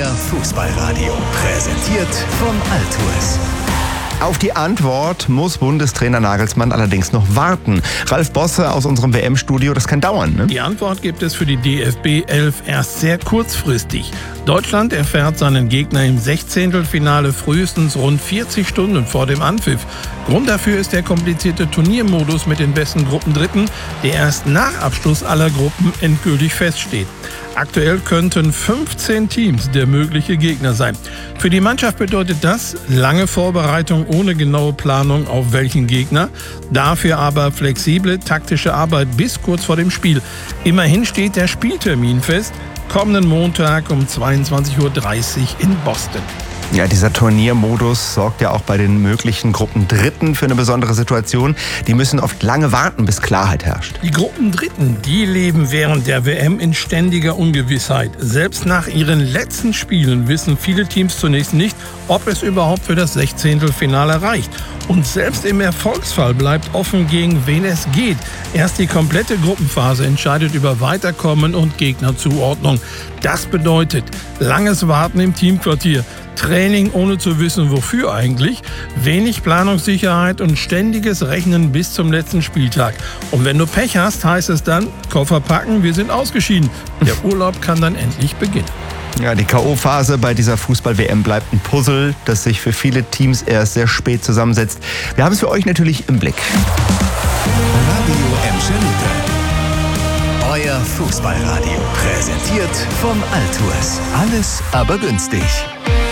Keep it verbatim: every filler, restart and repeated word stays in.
Euer Fußballradio, präsentiert von Altues. Auf die Antwort muss Bundestrainer Nagelsmann allerdings noch warten. Ralf Bosse aus unserem W M-Studio, das kann dauern, ne? Die Antwort gibt es für die D F B elf erst sehr kurzfristig. Deutschland erfährt seinen Gegner im Sechzehntelfinale frühestens rund vierzig Stunden vor dem Anpfiff. Grund dafür ist der komplizierte Turniermodus mit den besten Gruppendritten, der erst nach Abschluss aller Gruppen endgültig feststeht. Aktuell könnten fünfzehn Teams der mögliche Gegner sein. Für die Mannschaft bedeutet das lange Vorbereitung ohne genaue Planung auf welchen Gegner, dafür aber flexible taktische Arbeit bis kurz vor dem Spiel. Immerhin steht der Spieltermin fest, kommenden Montag um zweiundzwanzig Uhr dreißig in Boston. Ja, dieser Turniermodus sorgt ja auch bei den möglichen Gruppendritten für eine besondere Situation. Die müssen oft lange warten, bis Klarheit herrscht. Die Gruppendritten, die leben während der W M in ständiger Ungewissheit. Selbst nach ihren letzten Spielen wissen viele Teams zunächst nicht, ob es überhaupt für das Sechzehntelfinale reicht. Und selbst im Erfolgsfall bleibt offen, gegen wen es geht. Erst die komplette Gruppenphase entscheidet über Weiterkommen und Gegnerzuordnung. Das bedeutet langes Warten im Teamquartier, Training ohne zu wissen, wofür eigentlich, wenig Planungssicherheit und ständiges Rechnen bis zum letzten Spieltag. Und wenn du Pech hast, heißt es dann, Koffer packen, wir sind ausgeschieden. Der Urlaub kann dann endlich beginnen. Ja, die K O-Phase bei dieser Fußball-W M bleibt ein Puzzle, das sich für viele Teams erst sehr spät zusammensetzt. Wir haben es für euch natürlich im Blick. Radio Emschelte. Euer Fußballradio, präsentiert von Altues. Alles aber günstig.